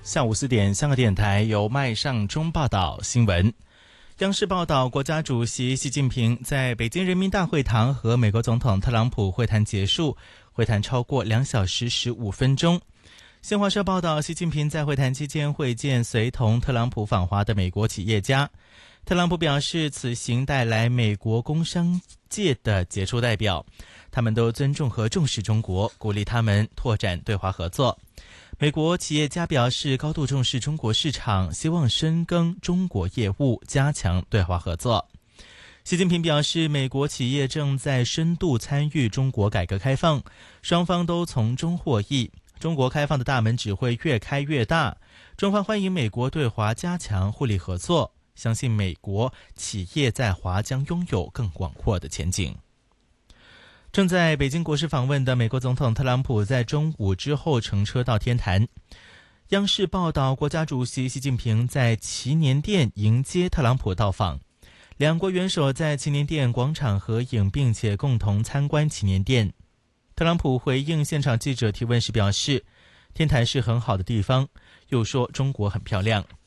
下午4点，香港电台由麦尚中报道新闻。央视报道，国家主席习近平在北京人民大会堂和美国总统特朗普会谈结束，会谈超过2小时15分钟。新华社报道，习近平在会谈期间会见随同特朗普访华的美国企业家。特朗普表示，此行带来美国工商界的杰出代表，他们都尊重和重视中国，鼓励他们拓展对华合作。美国企业家表示，高度重视中国市场，希望深耕中国业务，加强对华合作。习近平表示，美国企业正在深度参与中国改革开放，双方都从中获益。中国开放的大门只会越开越大，中方欢迎美国对华加强互利合作，相信美国企业在华将拥有更广阔的前景。正在北京国事访问的美国总统特朗普在中午之后乘车到天坛。央视报道，国家主席习近平在祈年殿迎接特朗普到访，两国元首在祈年殿广场合影，并且共同参观祈年殿。特朗普回应现场记者提问时表示，天坛是很好的地方，又说中国很漂亮。